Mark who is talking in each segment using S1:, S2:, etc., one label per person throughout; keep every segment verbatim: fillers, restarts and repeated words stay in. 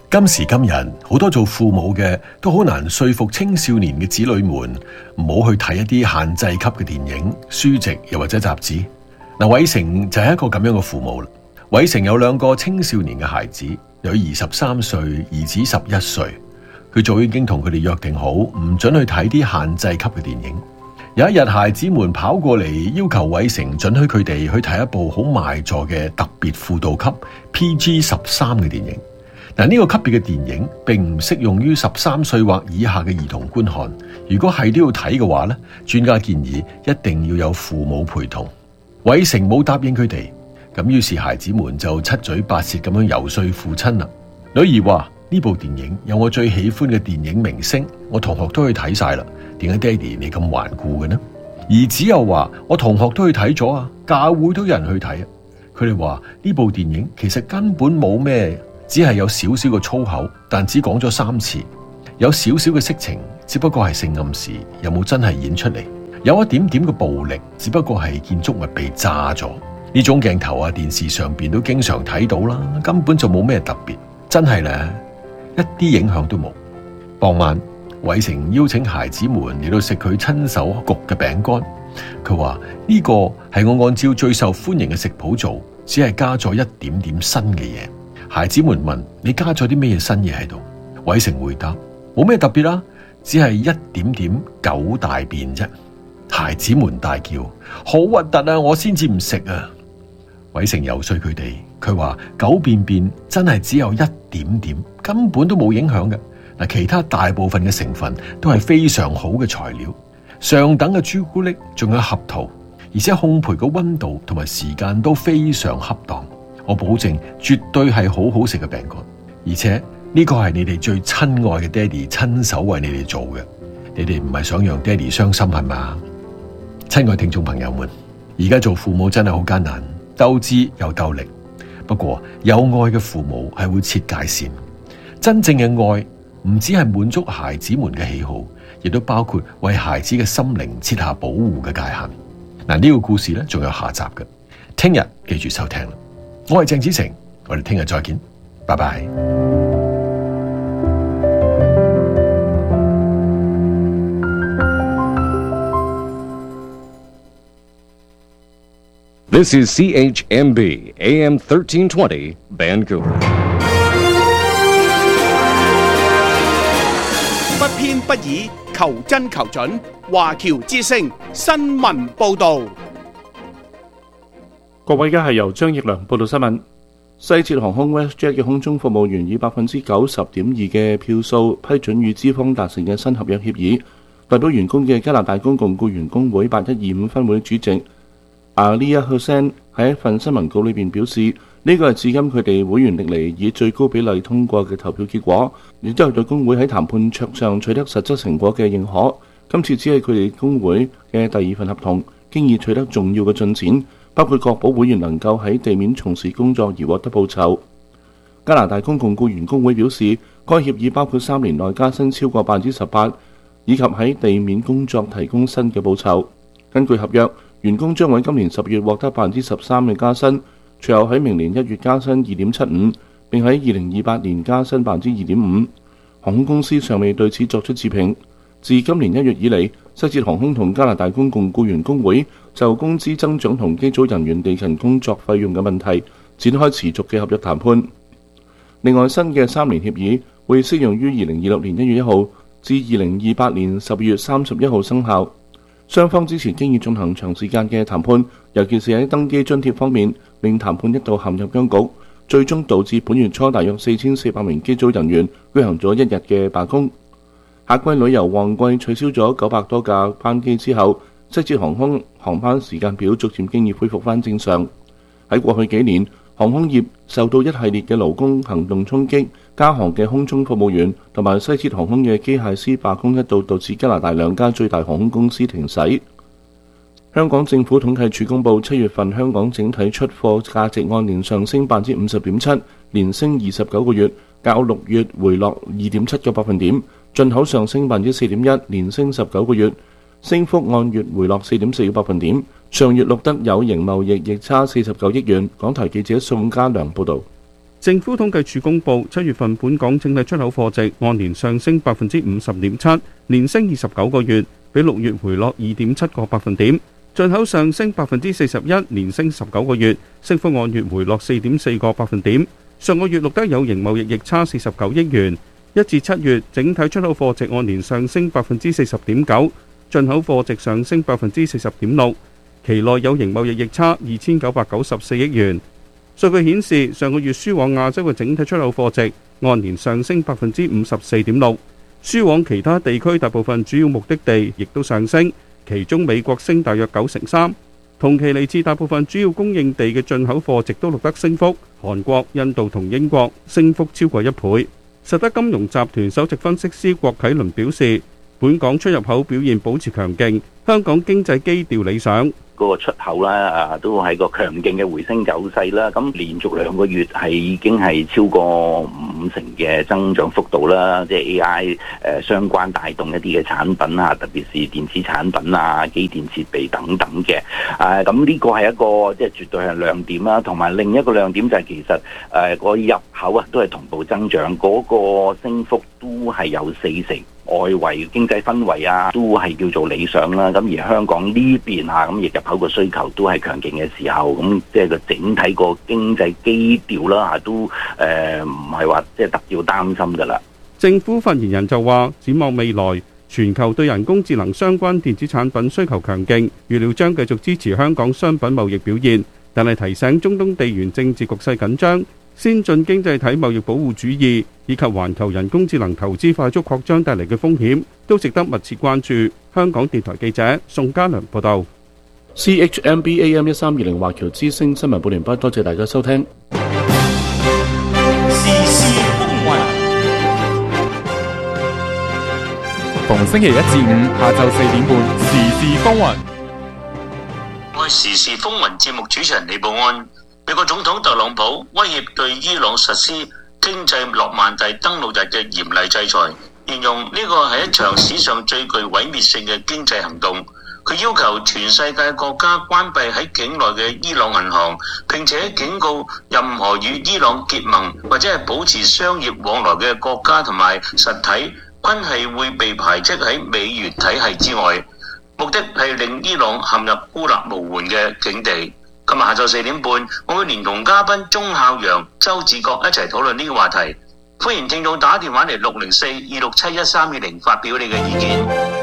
S1: 今時今日，好多做父母嘅都好難說服青少年嘅子女們唔好去睇一啲限制級嘅電影、書籍又或者雜誌。嗱，偉成就係一個咁樣嘅父母啦。偉成有兩個青少年嘅孩子，有二十三歲，兒子十一歲。佢早已經同佢哋約定好，唔准去睇啲限制級嘅電影。有一日，孩子們跑過嚟要求偉成准許佢哋去睇一部好賣座嘅特別輔導級 P G 十三嘅電影。嗱，呢個級別嘅電影並唔適用於十三歲或以下嘅兒童觀看。如果係都要睇嘅話咧，專家建議一定要有父母陪同。偉成冇答應佢哋，咁於是孩子們就七嘴八舌咁樣遊說父親啦。女兒話：呢部電影有我最喜歡嘅電影明星，我同學都去睇晒啦。點解爹哋你咁頑固嘅呢？兒子又話：我同學都去睇咗啊，教會都有人去睇啊。佢哋話呢部電影其實根本冇咩。只係有少少嘅粗口，但只講咗三次；有少少嘅色情，只不過係性暗示，有冇真係演出嚟？有一點點嘅暴力，只不過係建築物被炸咗。呢種鏡頭啊，電視上邊都經常睇到啦，根本就冇咩特別，真係咧，一啲影響都冇。傍晚，偉成邀請孩子們嚟到食佢親手焗嘅餅乾。佢話呢個係我按照最受歡迎嘅食譜做，只係加咗一點點新嘅嘢。孩子們問：你加咗啲咩新嘢喺度？偉成回答：冇咩特別啦，只係一點點狗大便啫。孩子們大叫：好核突啊！我先至唔食啊！偉成游說佢哋，佢話狗便便真係只有一點點，根本都冇影響嘅。嗱，其他大部分嘅成分都係非常好嘅材料，上等嘅朱古力，仲有合桃，而且烘焙嘅溫度同埋時間都非常恰當。我保證絕對係好好食嘅餅乾，而且呢個係你哋最親愛嘅爹哋親手為你哋做嘅。你哋唔係想讓爹哋傷心係嘛？親愛聽眾朋友們，而家做父母真係好艱難，鬥智又鬥力。不過有愛嘅父母係會設界線，真正嘅愛唔只係滿足孩子們嘅喜好，亦都包括為孩子嘅心靈設下保護嘅界限。嗱，呢個故事咧仲有下集嘅，聽日記住收聽啦。我係鄭子誠，我哋聽日再見，拜拜。
S2: This is C H M B A M thirteen twenty Vancouver。
S3: 不偏不倚，求真求準，華僑之聲新聞報導。
S4: 各位，而家係由張奕良報道新聞。西捷航空 WestJet 嘅空中服務員以百分之九十點二嘅票數批准與資方達成嘅新合約協議。代表員工嘅加拿大公共僱員工會八一二五分會主席Alia Hussain喺一份新聞稿裏邊表示，呢個係至今佢哋會員歷嚟以最高比例通過嘅投票結果，亦都係對工會喺談判桌上取得實質成果嘅認可。今次只係佢哋工會嘅第二份合同，經已取得重要嘅進展。包括確保會員能夠喺地面從事工作而獲得報酬。加拿大公共僱員工會表示，該協議包括三年內加薪超過百分之十八，以及喺地面工作提供新嘅報酬。根據合約，員工將喺今年十月獲得百分之十三嘅加薪，隨後喺明年一月加薪二點七五，並喺二零二八年加薪百分之二點五。航空公司尚未對此作出置評。自今年一月以嚟，西捷航空同加拿大公共僱員工會就工資增長同機組人員地勤工作費用嘅問題展開持續嘅合約談判。另外，新嘅三年協議會適用於二零二六年一月一號至二零二八年十月三十一號生效。雙方之前經已進行長時間嘅談判，尤其是喺登機津貼方面，令談判一度陷入僵局，最終導致本月初大約四千四百名機組人員舉行咗一日嘅罷工。夏季旅遊旺季取消咗九百多架班機之後，西捷航空航班時間表逐漸經已恢復返正常。喺過去幾年，航空業受到一系列嘅勞工行動衝擊，加航嘅空中服務員同埋西捷航空嘅機械師罷工一度導致加拿大兩家最大航空公司停駛。香港政府統計處公佈，七月份香港整體出貨價值按年上升百分之五十點七，連升二十九個月，較六月回落二點七個百分點。進口上升百分之四點一，連升十九個月，升幅按月回落四點四個百分點。上月錄得有形貿易逆差四十九億元。港台記者宋家良報導。
S5: 政府統計處公佈，七月份本港整體出口貨值按年上升百分之五十點七，連升二十九個月，比六月回落二點七個百分點。進口上升百分之四十一，連升十九個月，升幅按月回落四點四個百分點。上個月錄得有形貿易逆差四十九億元。一至七月整體出口貨值按年上升百分之四十點九，進口貨值上升百分之四十點六。期內有形貿易逆差二千九百九十四億元。數據顯示，上個月輸往亞洲嘅整體出口貨值按年上升百分之五十四點六，輸往其他地區大部分主要目的地亦都上升，其中美國升大約九成三。同期嚟自大部分主要供應地嘅進口貨值都錄得升幅，韓國、印度同英國升幅超過一倍。實德金融集團首席分析師郭啟倫表示，本港出入口表現保持強勁，香港經濟基調理想。
S6: 嗰個出口啦，啊都係個強勁嘅回升走勢啦。咁連續兩個月係已經係超過五成嘅增長幅度啦。即係 A I 誒相關帶動一啲嘅產品啊，特別是電子產品啊、機電設備等等嘅。啊，咁呢個係一個即係絕對係亮點啦。同埋另一個亮點就係其實誒個入口啊都係同步增長，嗰個升幅都係有四成。外圍經濟氛圍啊，都係叫做理想啦。咁而香港呢邊啊，咁亦入口個需求都係強勁嘅時候，咁即係個整體個經濟基調啦，嚇都誒唔係話即係特別擔心㗎啦。
S5: 政府發言人就話，展望未來，全球對人工智能相關電子產品需求強勁，預料將繼續支持香港商品貿易表現，但係提醒中東地緣政治局勢緊張、先進經濟體貿易保護主義以及環球人工智能投資快速擴張帶嚟嘅風險，都值得密切關注。香港電台記者宋家良報道。
S4: C H M B A M 一三二零華僑之聲新聞報連班，多謝大家收聽。
S7: 時事風雲，
S8: 逢星期一至五下晝四點半，時事風雲。
S9: 我係時事風雲節目主持人李寶安。美國總統特朗普威脅對伊朗實施經濟諾曼第登陸日嘅嚴厲制裁，形容呢個係一場史上最具毀滅性嘅經濟行動。佢要求全世界國家關閉喺境內嘅伊朗銀行，並且警告任何與伊朗結盟或者係保持商業往來嘅國家同埋實體，均係會被排斥喺美元體系之外。目的係令伊朗陷入孤立無援嘅境地。今日下晝四點半，我會連同嘉賓鐘孝陽、周志國一齊討論呢個話題。歡迎聽眾打電話嚟六零四二六七一三二零發表你嘅意見。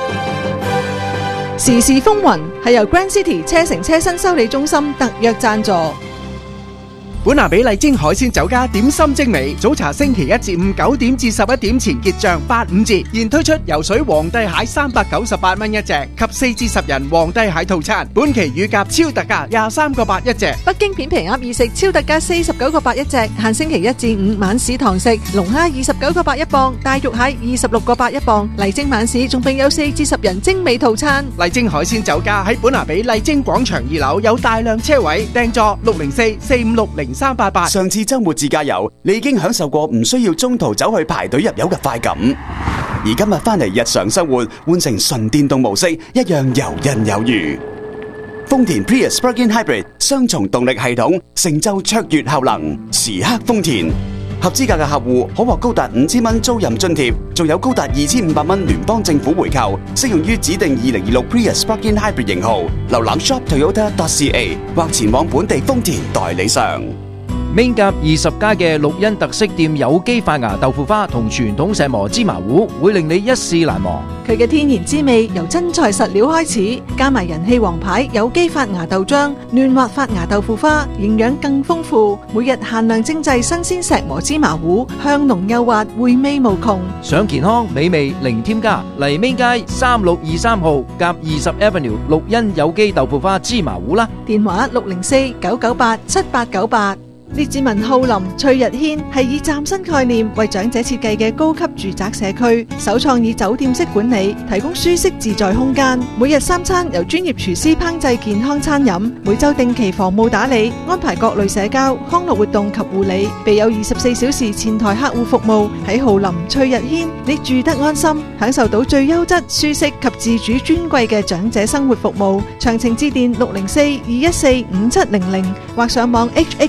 S10: 時事風雲係由 Grand City 車城車身修理中心特約贊助。
S11: 本拿比麗晶海鮮酒家點心精美，早茶星期一至五九點至十一點前結賬八五折，現推出游水皇帝蟹三百九十八蚊一隻及四至十人皇帝蟹套餐，本期乳鴿超特價廿三個八一隻，
S10: 北京片皮鴨二食超特價四十九個八一隻，限星期一至五晚市堂食，龍蝦二十九個八一磅，大肉蟹二十六個八一磅，麗晶晚市仲並有四至十人精美套餐。
S11: 麗晶海鮮酒家喺本拿比麗晶廣場二樓有大量車位，訂座六零四四五六零三八八。
S12: 上次周末自駕遊，你已經享受過唔需要中途走去排隊入油嘅快感，而今日翻嚟日常生活，換成純電動模式，一樣游刃有餘。豐田 Prius Plug-in Hybrid 雙重動力系統，成就卓越效能，時刻豐田。合資格嘅客戶可獲高達五千蚊租賃津貼，仲有高達二千五百蚊聯邦政府回扣，適用於指定二零二六 Prius Plug-in Hybrid 型號。瀏覽 shop toyota dot c a 或前往本地豐田代理商。
S13: Main 甲二十家嘅綠茵特色店有機發芽豆腐花同傳統石磨芝麻糊，會令你一試難忘。
S10: 佢嘅天然滋味由真材實料開始，加埋人氣王牌有機發芽豆漿、嫩滑發芽豆腐花，營養更豐富。每日限量精製新鮮石磨芝麻糊，香濃幼滑，回味無窮。
S13: 想健康美味零添加，嚟 Main 街三六二三號甲二十 Avenue 綠茵有機豆腐花芝麻糊啦。
S10: 電話六零四九九八七八九八。列治文浩林翠日軒係以嶄新概念為長者設計嘅高級住宅社區，首創以酒店式管理，提供舒適自在空間。每日三餐由專業廚師烹製健康餐飲，每週定期房務打理，安排各類社交、康樂活動及護理，備有二十四小時前台客戶服務。喺浩林翠日軒，你住得安心，享受到最優質、舒適及自主尊貴嘅長者生活服務。詳情致電六零四二一四五七零零或上網 h h s r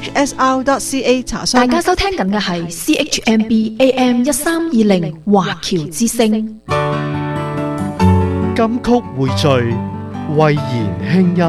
S10: how dot c a 查詢。
S7: 大家收聽緊嘅係 C H M B A M 一三二零華僑之聲。
S14: 金曲匯聚，慧言輕音。